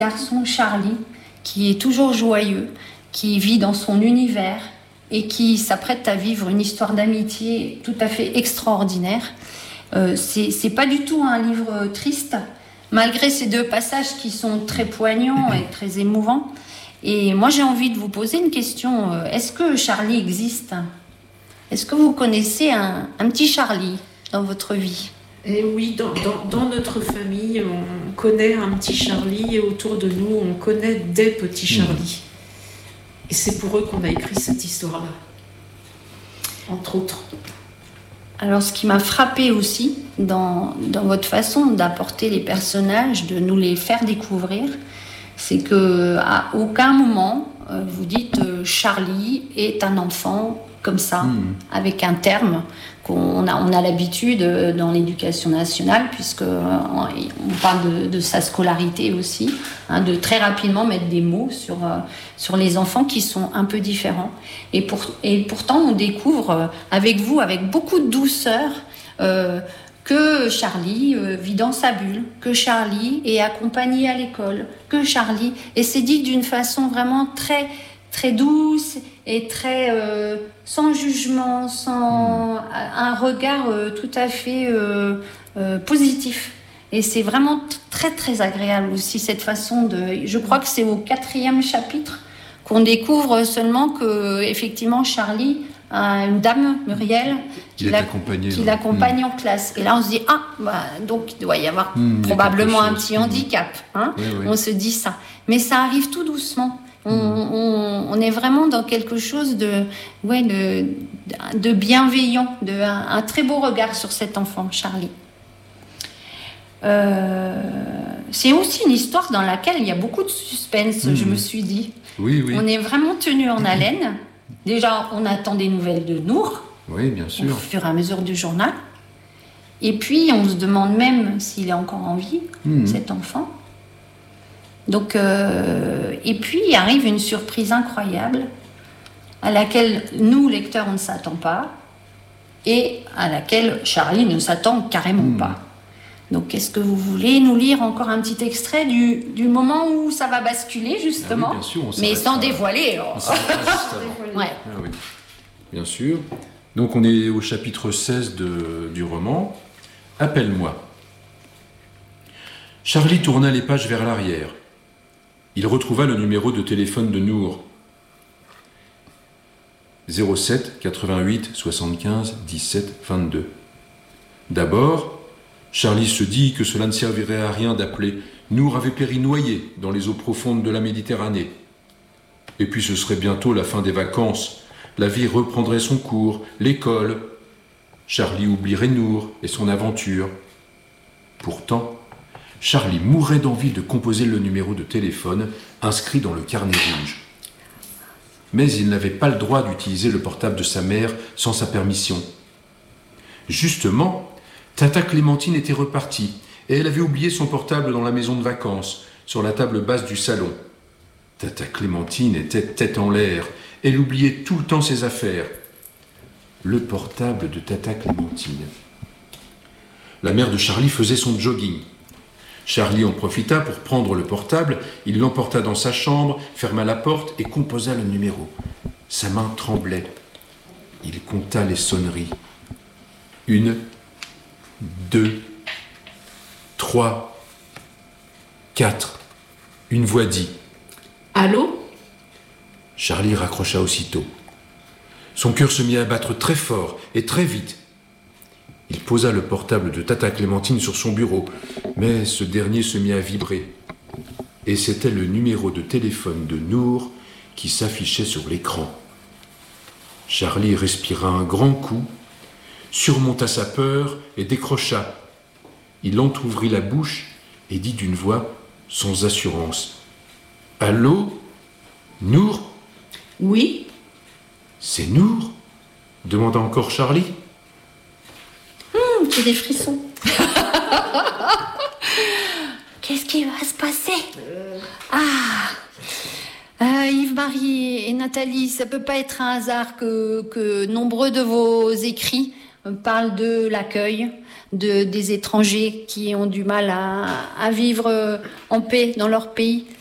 garçon Charlie, qui est toujours joyeux, qui vit dans son univers et qui s'apprête à vivre une histoire d'amitié tout à fait extraordinaire. C'est pas du tout un livre triste, malgré ces 2 passages qui sont très poignants et très émouvants. Et moi, j'ai envie de vous poser une question. Est-ce que Charlie existe ? Est-ce que vous connaissez un petit Charlie dans votre vie ? Et oui, dans notre famille, on connaît un petit Charlie et autour de nous, on connaît des petits Charlie. Et c'est pour eux qu'on a écrit cette histoire-là, entre autres. Alors, ce qui m'a frappée aussi dans votre façon d'apporter les personnages, de nous les faire découvrir, c'est qu'à aucun moment, vous dites Charlie est un enfant comme ça, avec un terme qu'on a l'habitude dans l'éducation nationale, puisqu'on parle de sa scolarité aussi, de très rapidement mettre des mots sur les enfants qui sont un peu différents. Et pourtant, on découvre avec vous, avec beaucoup de douceur, que Charlie vit dans sa bulle, que Charlie est accompagné à l'école, que Charlie... Et c'est dit d'une façon vraiment très, très douce et très sans jugement, sans un regard tout à fait positif. Et c'est vraiment très, très agréable aussi, cette façon de... Je crois que c'est au 4e chapitre qu'on découvre seulement que, effectivement, Charlie a une dame, Muriel, qui l'accompagne en classe. Et là, on se dit, donc il doit y avoir probablement un petit handicap. Oui. On se dit ça. Mais ça arrive tout doucement. On est vraiment dans quelque chose de bienveillant, un très beau regard sur cet enfant, Charlie. C'est aussi une histoire dans laquelle il y a beaucoup de suspense, je me suis dit. Oui. On est vraiment tenu en haleine. Déjà, on attend des nouvelles de Nour. Oui, bien sûr. Au fur et à mesure du journal. Et puis, on se demande même s'il est encore en vie, cet enfant. Donc, et puis, il arrive une surprise incroyable à laquelle nous, lecteurs, on ne s'attend pas et à laquelle Charlie ne s'attend carrément pas. Donc, est-ce que vous voulez nous lire encore un petit extrait du moment où ça va basculer, justement, oui, bien sûr, mais sans dévoiler. Ouais. Oui. Bien sûr. Donc, on est au chapitre 16 du roman. « Appelle-moi ». Charlie tourna les pages vers l'arrière. Il retrouva le numéro de téléphone de Nour. 07 88 75 17 22. D'abord, Charlie se dit que cela ne servirait à rien d'appeler. Nour avait péri noyé dans les eaux profondes de la Méditerranée. Et puis ce serait bientôt la fin des vacances. La vie reprendrait son cours, l'école. Charlie oublierait Nour et son aventure. Pourtant, Charlie mourait d'envie de composer le numéro de téléphone inscrit dans le carnet rouge. Mais il n'avait pas le droit d'utiliser le portable de sa mère sans sa permission. Justement, Tata Clémentine était repartie et elle avait oublié son portable dans la maison de vacances, sur la table basse du salon. Tata Clémentine était tête en l'air. Elle oubliait tout le temps ses affaires. Le portable de Tata Clémentine. La mère de Charlie faisait son jogging. Charlie en profita pour prendre le portable, il l'emporta dans sa chambre, ferma la porte et composa le numéro. Sa main tremblait. Il compta les sonneries. 1, 2, 3, 4. Une voix dit « Allô ?» Charlie raccrocha aussitôt. Son cœur se mit à battre très fort et très vite. Il posa le portable de Tata Clémentine sur son bureau, mais ce dernier se mit à vibrer. Et c'était le numéro de téléphone de Nour qui s'affichait sur l'écran. Charlie respira un grand coup, surmonta sa peur et décrocha. Il entr'ouvrit la bouche et dit d'une voix sans assurance « Allô, Nour ?» « Oui ?»« C'est Nour ?» demanda encore Charlie. J'ai des frissons. Qu'est-ce qui va se passer ? Yves-Marie et Nathalie, ça peut pas être un hasard que nombreux de vos écrits parlent de l'accueil, des étrangers qui ont du mal à vivre en paix dans leur pays.